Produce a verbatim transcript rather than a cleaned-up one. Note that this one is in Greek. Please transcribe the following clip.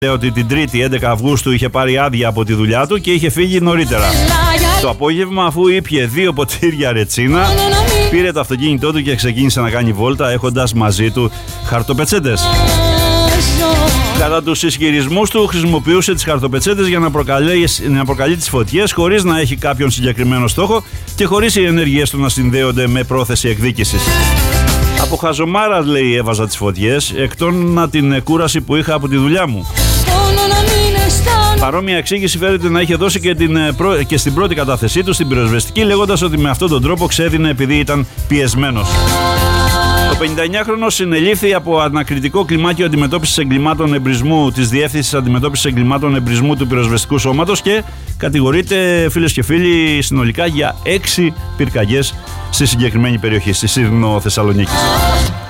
Λέω ότι την Τρίτη έντεκα Αυγούστου είχε πάρει άδεια από τη δουλειά του και είχε φύγει νωρίτερα. Το απόγευμα, αφού ήπιε δύο ποτήρια ρετσίνα, πήρε το αυτοκίνητό του και ξεκίνησε να κάνει βόλτα έχοντας μαζί του χαρτοπετσέτες. Κατά τους ισχυρισμούς του, χρησιμοποιούσε τις χαρτοπετσέτες για να προκαλεί, να προκαλεί τις φωτιές χωρίς να έχει κάποιον συγκεκριμένο στόχο και χωρίς οι ενέργειές του να συνδέονται με πρόθεση εκδίκησης. Από χαζομάρας, λέει, έβαζα τις φωτιές, εκτός την κούραση που είχα από τη δουλειά μου. Παρόμοια εξήγηση φέρεται να είχε δώσει και, την, και στην πρώτη κατάθεσή του στην πυροσβεστική, λέγοντας ότι με αυτόν τον τρόπο ξέδινε επειδή ήταν πιεσμένος. Ο πενηνταεννιάχρονος συνελήφθη από ανακριτικό κλιμάκιο αντιμετώπισης εγκλημάτων εμπρισμού της Διεύθυνσης Αντιμετώπισης Εγκλημάτων Εμπρισμού του Πυροσβεστικού Σώματος και κατηγορείται, φίλες και φίλοι, συνολικά για έξι πυρκαγιές στη συγκεκριμένη περιοχή, στη Σύρνο Θεσσαλονίκης.